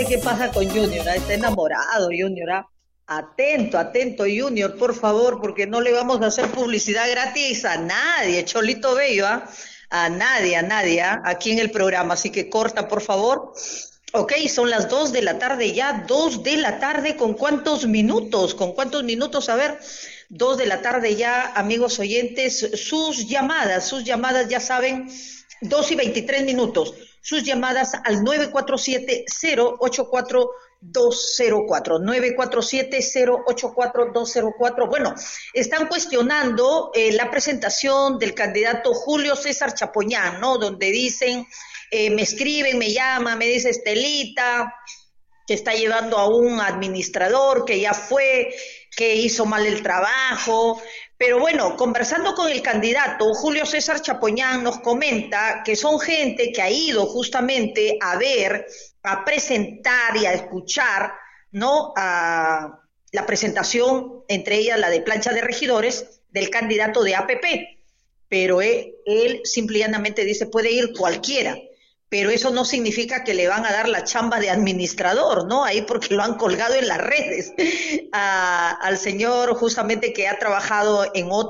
¿Qué pasa con Junior? Está enamorado Junior. Atento, atento Junior, por favor, porque no le vamos a hacer publicidad gratis a nadie, Cholito Bello, a nadie, aquí en el programa. Así que corta, por favor. Ok, son las 2 de la tarde ya, 2 de la tarde, ¿con cuántos minutos? ¿Con cuántos minutos? A ver, 2 de la tarde ya, amigos oyentes, sus llamadas ya saben, 2:23 minutos, sus llamadas al 947-084-204, 947-084-204. Bueno, están cuestionando la presentación del candidato Julio César Chapoñán, ¿no? Donde dicen, me escriben, me llaman, me dice Estelita, que está llevando a un administrador que ya fue, que hizo mal el trabajo. Pero bueno, conversando con el candidato, Julio César Chapoñán nos comenta que son gente que ha ido justamente a ver, a presentar y a escuchar, ¿no? A la presentación, entre ellas la de plancha de regidores, del candidato de APP. Pero él simple y llanamente dice, puede ir cualquiera, pero eso no significa que le van a dar la chamba de administrador, ¿no? Ahí porque lo han colgado en las redes al señor justamente que ha trabajado en otro